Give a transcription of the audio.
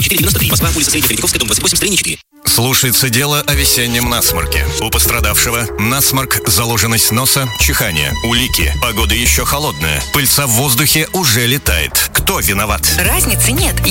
0493. Москва, улица Средняя Третьяковская, дом 28, строение 4. Слушается дело о весеннем насморке. У пострадавшего насморк, заложенность носа, чихание, улики. Погода еще холодная. Пыльца в воздухе уже летает. Кто виноват? Разницы нет.